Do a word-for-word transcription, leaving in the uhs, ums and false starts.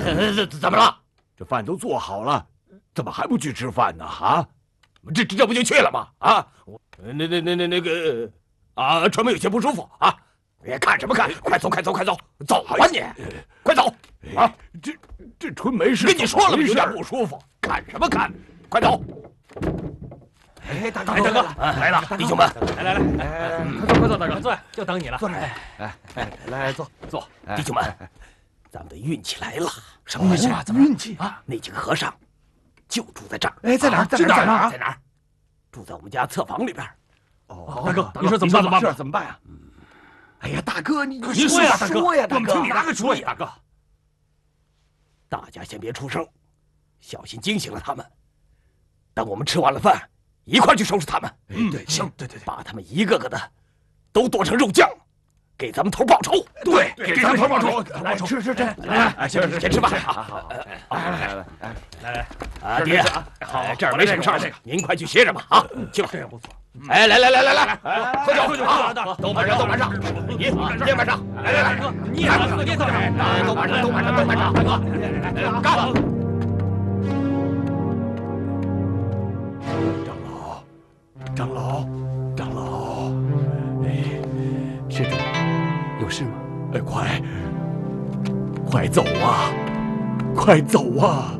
怎么了？ 这饭都做好了，怎么还不去吃饭呢？啊，这这不就去了吗？啊，我那那那那那个啊，春梅有些不舒服啊。别看什么看，快走快走快走，走啊你！快走啊！这这春梅是跟你说了吗？有点不舒服，看什么看？快走！ 哎，大哥， 大哥来了，弟兄们， 来来来，哎，快坐快坐，大哥，坐，就等你了。坐， 哎哎哎，来坐坐， 弟兄们，咱们的运气来了。 什么运气啊？怎么运气啊？那几个和尚就住在这儿。 哎，在哪儿？在哪儿？在哪儿？ 在哪儿？住在我们家侧房里边。 哦，大哥，你说怎么办？怎么办？ 怎么办呀？哎呀，大哥，你你说呀，大哥， 说呀，大哥， 我们听你拿个主意，大哥。 大家先别出声，小心惊醒了他们。等我们吃完了饭，一块去收拾他们。 嗯，对，行，对对对， 把他们一个个的都剁成肉酱，给咱们头报仇。 对，给咱们头报仇。 来， 吃吃吃， 来来，先先吃饭。 好好，来来来来来来， 啊，爹，好，这儿没什么事儿，您快去歇着吧。啊，去吧，这样不错。哎，来来来来来来，喝酒喝酒啊！都满上，都满上，你你也满上，来来来， 你也喝，你也喝， 都满上，都满上，都满上，大哥，来来来，干！ 长老，长老，长老，哎， 施主，有事吗？ 哎，快，快走啊，快走啊！